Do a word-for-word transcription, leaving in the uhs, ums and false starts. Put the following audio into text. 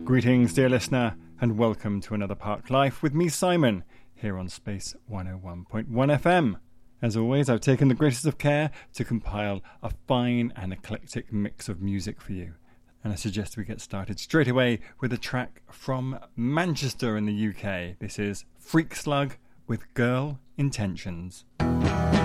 Greetings, dear listener, and welcome to another Park Life with me, Simon, here on Space one oh one point one F M. As always, I've taken the greatest of care to compile a fine and eclectic mix of music for you. And I suggest we get started straight away with a track from Manchester in the U K. This is Freak Slug with Girl Intentions.